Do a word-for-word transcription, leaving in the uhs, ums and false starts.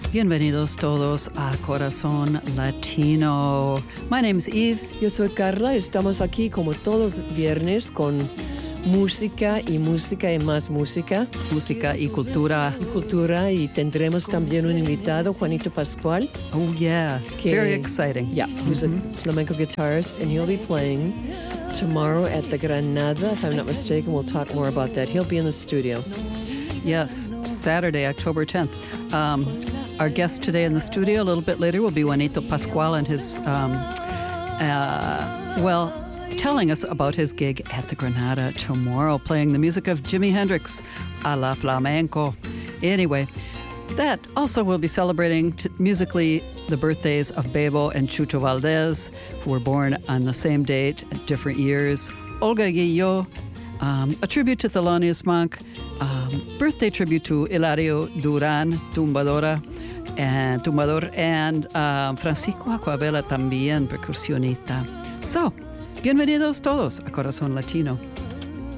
Bienvenidos todos a Corazón Latino. My name's Eve. Yo soy Carla. Estamos aquí como todos los viernes con música y música y más música. Música y cultura. Y cultura. Y tendremos también un invitado, Juanito Pascual. Oh, yeah. Que, Very exciting. Yeah, who's mm-hmm. a flamenco guitarist, and he'll be playing tomorrow at the Granada. If I'm not mistaken, we'll talk more about that. He'll be in the studio. Yes, Saturday, October tenth. Um, our guest today in the studio, a little bit later, will be Juanito Pascual and his, um, uh, well, telling us about his gig at the Granada tomorrow, playing the music of Jimi Hendrix, a la flamenco. Anyway, that also will be celebrating t- musically the birthdays of Bebo and Chucho Valdez, who were born on the same date at different years. Olga Guillot, um, a tribute to Thelonious Monk, um, birthday tribute to Hilario Duran, tumbadora, and tumbador, and um, Francisco Acquavela también, percusionista. So, bienvenidos todos a Corazón Latino.